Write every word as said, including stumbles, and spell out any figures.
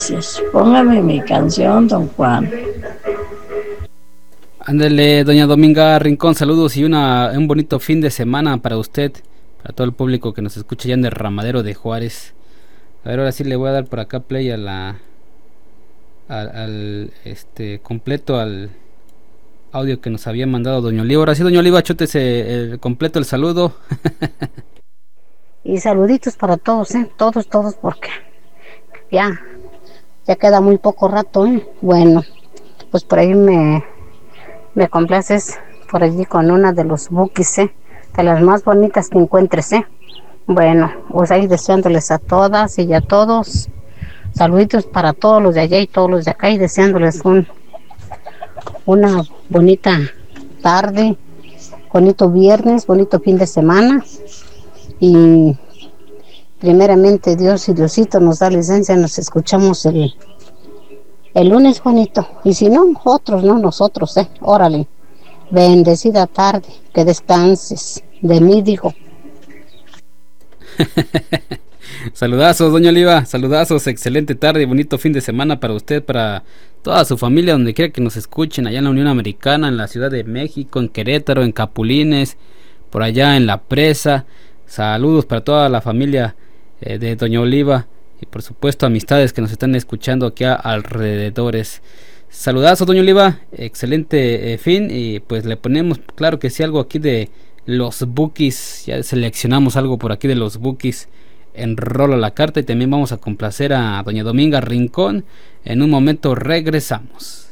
Póngame mi canción, don Juan. Ándale, doña Dominga Rincón, saludos y una, un bonito fin de semana para usted, para todo el público que nos escucha ya en el Ramadero de Juárez. A ver, ahora sí le voy a dar por acá play a la al, al este completo al audio que nos había mandado doña Oliva. Ahora sí, doña Oliva, chútese el completo el saludo. Y saluditos para todos, ¿eh? Todos, todos, porque ya, ya queda muy poco rato, ¿eh? Bueno, pues por ahí me, me complaces por allí con una de los Bukis, ¿eh? De las más bonitas que encuentres, ¿eh? Bueno, pues ahí deseándoles a todas y a todos, saluditos para todos los de allá y todos los de acá y deseándoles un, una bonita tarde, bonito viernes, bonito fin de semana y primeramente Dios y Diosito nos da licencia, nos escuchamos el, el lunes, Juanito, y si no, otros, no nosotros, ¿eh? Órale, bendecida tarde, que descanses, de mí dijo. Saludazos, doña Oliva, saludazos, excelente tarde y bonito fin de semana para usted, para toda su familia, donde quiera que nos escuchen, allá en la Unión Americana, en la Ciudad de México, en Querétaro, en Capulines, por allá en La Presa. Saludos para toda la familia eh, de doña Oliva y por supuesto amistades que nos están escuchando aquí a alrededores. Saludazos, doña Oliva, excelente eh, fin y pues le ponemos, claro que sí, algo aquí de los Bukis, ya seleccionamos algo por aquí de los Bukis en Rola la Carta y también vamos a complacer a doña Dominga Rincón. En un momento regresamos.